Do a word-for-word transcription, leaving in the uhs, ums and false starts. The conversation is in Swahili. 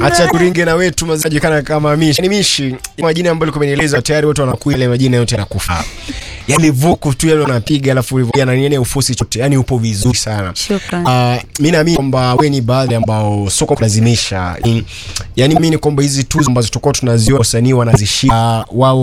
Acha turinge na wetu mazaji kana kama Mishi. Ni Mishi, majina ambayo kumenieleza tayari watu wanakuja ile majina yote yanakufa. Yaani vuku tu yale unapiga alafu hivyo yana nini ufusi chote. Yaani upo vizuri sana. Shukrani. Ah, mimi naamini kwamba wewe ni baadhi ambao soko kulazimisha. Yaani mimi ni kwamba hizi tuzo ambazo tutakuwa tunaziona wasanii wanazishika wao